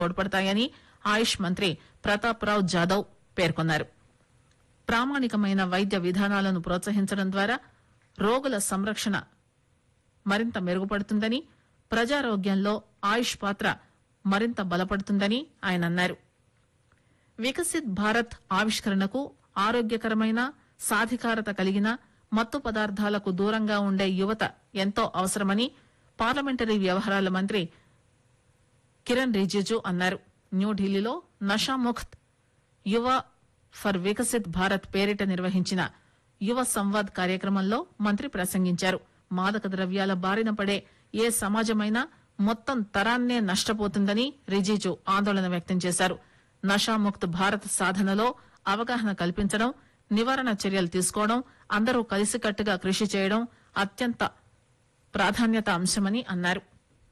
తోడ్పడతాయని ఆయుష్ మంత్రి ప్రతాప్ రావ్ జాదవ్ పేర్కొన్నారు. ప్రామాణికమైన వైద్య విధానాలను ప్రోత్సహించడం ద్వారా రోగుల సంరక్షణ మరింత మెరుగుపడుతుందని, ప్రజారోగ్యంలో ఆయుష్ పాత్ర మరింత బలపడుతుందని ఆయన అన్నారు. వికసిత్ భారత్ ఆవిష్కరణకు ఆరోగ్యకరమైన, సాధికారత కలిగిన, మత్తు పదార్థాలకు దూరంగా ఉండే యువత ఎంతో అవసరమని పార్లమెంటరీ వ్యవహారాల మంత్రి కిరణ్ రిజిజు అన్నారు. న్యూఢిల్లీలో నషాముక్త్ యువ ఫర్ వికసిత్ భారత్ పేరిట నిర్వహించిన యువ సంవాద్ కార్యక్రమంలో మంత్రి ప్రసంగించారు. మాదక ద్రవ్యాల బారిన పడే ఏ సమాజమైనా మొత్తం తరాన్నే నష్టపోతుందని రిజిజు ఆందోళన వ్యక్తం చేశారు. నషాముక్త్ భారత్ సాధనలో అవగాహన కల్పించడం, నివారణ చర్యలు తీసుకోవడం, అందరూ కలిసికట్టుగా కృషి చేయడం అత్యంత ప్రాధాన్యత అంశమని అన్నారు.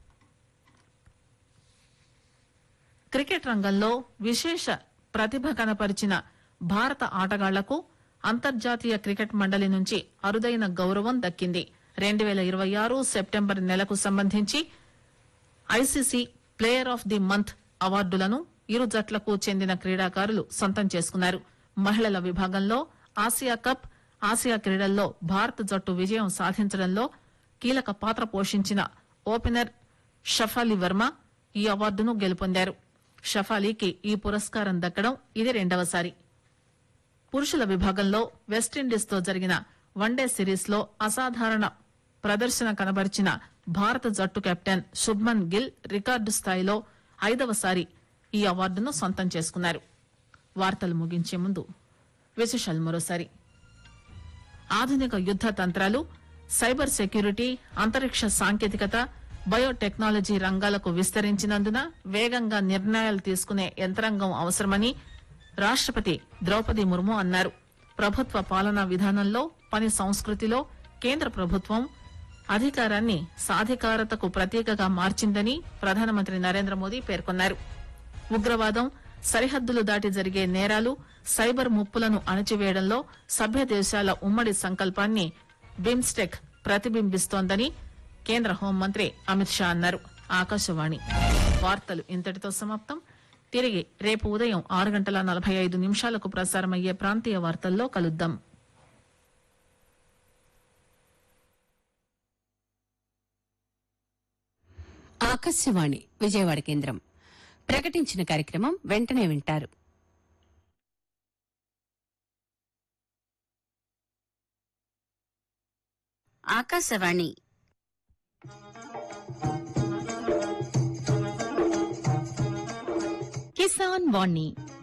క్రికెట్ రంగంలో విశేష ప్రతిభ కనపరిచిన భారత ఆటగాళ్లకు అంతర్జాతీయ క్రికెట్ మండలి నుంచి అరుదైన గౌరవం దక్కింది. 2026 సెప్టెంబర్ నెలకు సంబంధించి ICC player of the month అవార్డులను ఇరు జట్లకు చెందిన క్రీడాకారులు సొంతం చేసుకున్నారు. మహిళల విభాగంలో ఆసియా కప్, ఆసియా క్రీడల్లో భారత జట్టు విజయం సాధించడంలో కీలక పాత్ర పోషించిన ఓపెనర్ షఫాలి వర్మ ఈ అవార్డును గెలుపొందారు. షఫాలీకి ఈ పురస్కారం దక్కడం ఇది రెండవసారి. పురుషుల విభాగంలో వెస్టిండీస్ తో జరిగిన వన్డే సిరీస్ లో అసాధారణ ప్రదర్శన కనబరిచిన భారత జట్టు కెప్టెన్ శుభ్మన్ గిల్ రికార్డు స్థాయిలో 5వసారి ఈ అవార్డును సొంతం చేసుకున్నారు. వార్తలు ముగించే ముందు విశేషాలు మరోసారి. ఆధునిక యుద్ద తంత్రాలు, సైబర్ సెక్యూరిటీ, అంతరిక్ష సాంకేతికత, బయోటెక్నాలజీ రంగాలకు విస్తరించినందున వేగంగా నిర్ణయాలు తీసుకునే యంత్రాంగం అవసరమని రాష్టపతి ద్రౌపది ముర్ము అన్నారు. ప్రభుత్వ పాలనా విధానంలో, పని సంస్కృతిలో కేంద్ర ప్రభుత్వం అధికారాన్ని సాధికారతకు ప్రతీకగా మార్చిందని ప్రధానమంత్రి నరేంద్ర మోదీ పేర్కొన్నారు. ఉగ్రవాదం, సరిహద్దులు దాటి జరిగే నేరాలు, సైబర్ ముప్పులను అణచివేయడంలో సభ్య దేశాల ఉమ్మడి సంకల్పాన్ని బిమ్స్టెక్ ప్రతిబింబిస్తోందని కేంద్ర హోంమంత్రి అమిత్ షా అన్నారు. ఆకాశవాణి వార్తలు ఇంతటితో సమాప్తం. తిరిగి రేపు ఉదయం 6:45 ప్రసారమయ్యే ప్రాంతీయ వార్తల్లో కలుద్దాం. ఆకాశవాణి విజయవాడ కేంద్రం ప్రకటించిన కార్యక్రమం వెంటనే వింటారు. ఆకాశవాణి కిసాన్ వాణి